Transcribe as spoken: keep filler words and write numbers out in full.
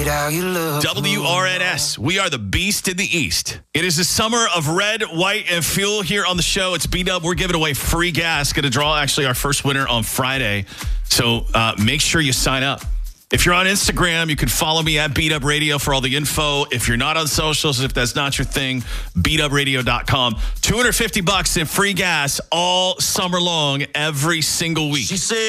W R N S. We are the beast in the East. It is the summer of red, white, and fuel here on the show. It's B-Dub. We're giving away free gas. Going to draw actually our first winner on Friday. So uh, make sure you sign up. If you're on Instagram, you can follow me at B-Dub Radio for all the info. If you're not on socials, if that's not your thing, B dub radio dot com. two hundred fifty bucks in free gas all summer long, every single week. She said